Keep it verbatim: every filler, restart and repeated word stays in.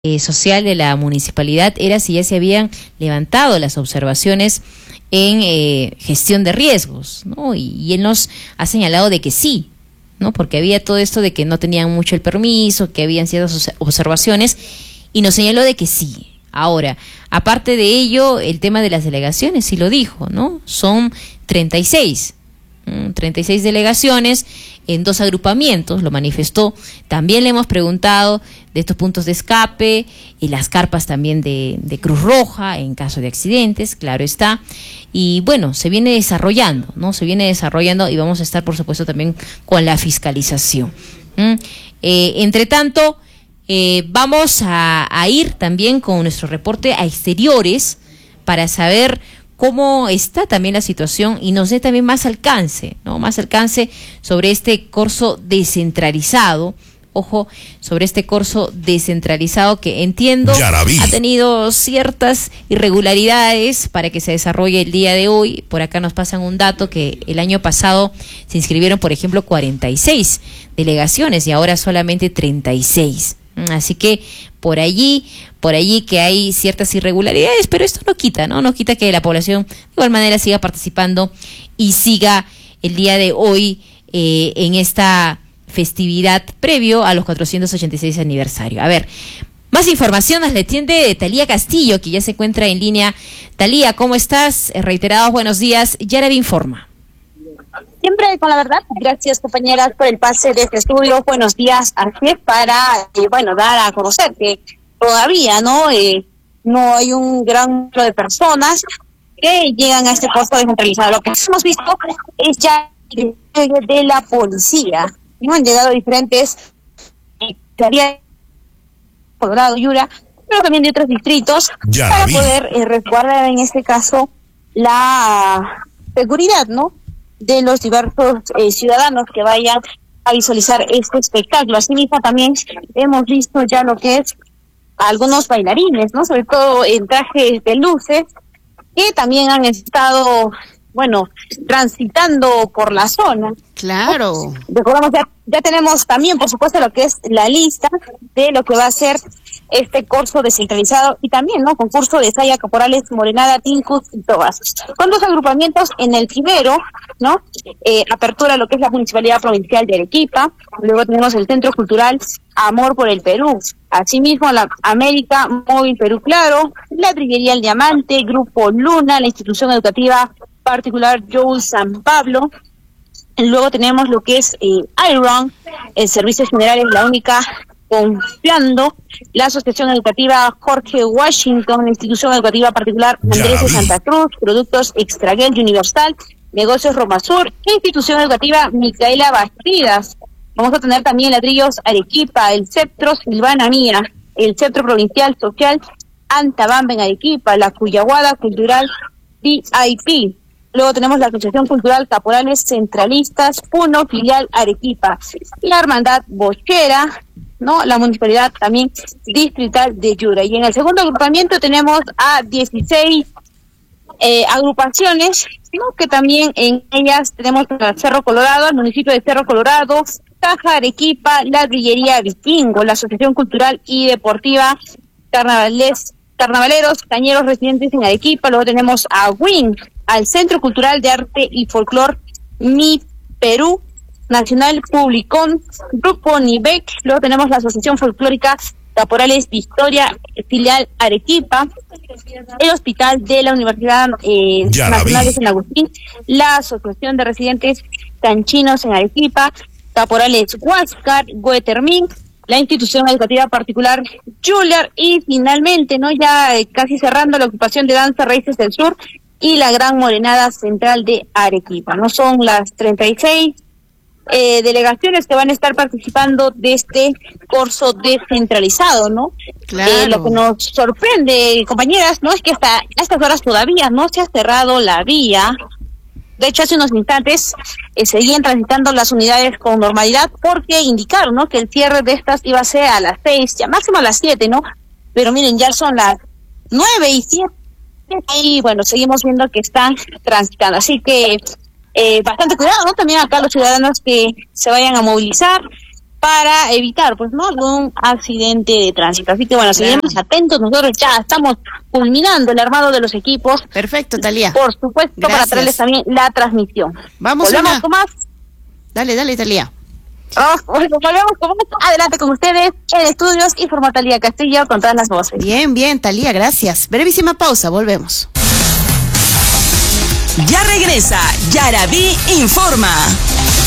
eh, social de la municipalidad era si ya se habían levantado las observaciones en eh, gestión de riesgos, ¿no? Y, y él nos ha señalado de que sí, ¿no? Porque había todo esto de que no tenían mucho el permiso, que habían ciertas observaciones, y nos señaló de que sí. Ahora, aparte de ello, el tema de las delegaciones, sí lo dijo, ¿no? Son treinta y seis, treinta y seis delegaciones en dos agrupamientos, lo manifestó. También le hemos preguntado de estos puntos de escape y las carpas también de, de Cruz Roja en caso de accidentes, claro está. Y bueno, se viene desarrollando, ¿no? Se viene desarrollando y vamos a estar, por supuesto, también con la fiscalización. ¿Mm? Eh, entre tanto, eh, vamos a, a ir también con nuestro reporte a exteriores para saber cómo está también la situación y nos dé también más alcance, ¿no? Más alcance sobre este corso descentralizado. Ojo, sobre este corso descentralizado que entiendo Yaraví. Ha tenido ciertas irregularidades para que se desarrolle el día de hoy. Por acá nos pasan un dato que el año pasado se inscribieron, por ejemplo, cuarenta y seis delegaciones y ahora solamente treinta y seis. Así que por allí, por allí que hay ciertas irregularidades, pero esto no quita, ¿no? No quita que la población de igual manera siga participando y siga el día de hoy eh, en esta festividad previo a los cuatrocientos ochenta y seis aniversario. A ver, más información nos le tiende Talía Castillo, que ya se encuentra en línea. Talía, ¿cómo estás? Reiterados buenos días. Yaraví informa. Siempre con la verdad. Gracias, compañeras, por el pase de este estudio. Buenos días, Ángel, para, eh, bueno, dar a conocer que todavía, ¿no? Eh, no hay un gran número de personas que llegan a este puesto descentralizado. Lo que hemos visto es ya de la policía, ¿no? Han llegado diferentes, eh, Colorado, Yura, pero también de otros distritos, ya para vi. poder eh, resguardar en este caso la seguridad, ¿no? De los diversos eh, ciudadanos que vayan a visualizar este espectáculo. Asimismo, también hemos visto ya lo que es algunos bailarines, ¿no? Sobre todo en trajes de luces, que también han estado, bueno, transitando por la zona. Claro. Recordamos, ya, ya tenemos también, por supuesto, lo que es la lista de lo que va a ser este curso descentralizado y también, ¿no? Concurso de Saya, Caporales, Morenada, Tincus y Tobas. Con dos agrupamientos en el primero, ¿no? Eh, apertura lo que es la Municipalidad Provincial de Arequipa. Luego tenemos el Centro Cultural Amor por el Perú. Asimismo, la América Móvil Perú Claro, la Trillería El Diamante, Grupo Luna, la Institución Educativa Particular Joel San Pablo. Luego tenemos lo que es eh, Iron, el Servicios Generales, la única confiando, la Asociación Educativa Jorge Washington, la Institución Educativa Particular Andrés de Santa Cruz, Productos Extraguel Universal, Negocios Roma Sur, Institución Educativa Micaela Bastidas. Vamos a tener también Ladrillos Arequipa, el Ceptro Silvana Mía, el Centro Provincial Social Antabamba en Arequipa, la Cuyaguada Cultural V I P. Luego tenemos la Asociación Cultural Caporales Centralistas, Puno, filial Arequipa, la Hermandad Bochera, ¿no? La Municipalidad también Distrital de Yura. Y en el segundo agrupamiento tenemos a dieciséis eh, agrupaciones, ¿no? Que también en ellas tenemos a Cerro Colorado, el municipio de Cerro Colorado, Caja Arequipa, la Brillería Vikingo, la Asociación Cultural y Deportiva Carnavales, Carnavaleros Cañeros residentes en Arequipa. Luego tenemos a WIN, al Centro Cultural de Arte y Folclor Mi Perú, Nacional Publicón, Grupo Nivec. Luego tenemos la Asociación Folclórica Caporales Victoria, filial Arequipa, el Hospital de la Universidad eh, Nacional de San Agustín, la Asociación de Residentes Canchinos en Arequipa, Caporales Huáscar, Guetermín, la Institución Educativa Particular Juller y finalmente, no ya eh, casi cerrando, la Ocupación de Danza Raíces del Sur y la Gran Morenada Central de Arequipa. No son las treinta y seis eh, delegaciones que van a estar participando de este curso descentralizado, ¿no? Claro. Eh, lo que nos sorprende, compañeras, no es que hasta a estas horas todavía no se ha cerrado la vía. De hecho, hace unos instantes eh, seguían transitando las unidades con normalidad porque indicaron, ¿no? Que el cierre de estas iba a ser a las seis, ya máximo a las siete, ¿no? Pero miren, ya son las nueve y siete. Y bueno, seguimos viendo que están transitando, así que eh, bastante cuidado, ¿no? También acá los ciudadanos que se vayan a movilizar, para evitar, pues, ¿no?, algún accidente de tránsito. Así que, bueno, Claro. seguimos atentos. Nosotros ya estamos culminando el armado de los equipos. Perfecto, Talía. Por supuesto, Gracias. para traerles también la transmisión. Vamos Volvemos una... con más. Dale, dale, Talía. Vamos, volvemos con más. Adelante con ustedes en estudios. Informa Talía Castillo con todas las voces. Bien, bien, Talía, gracias. Brevísima pausa, volvemos. Ya regresa Yarabí Informa.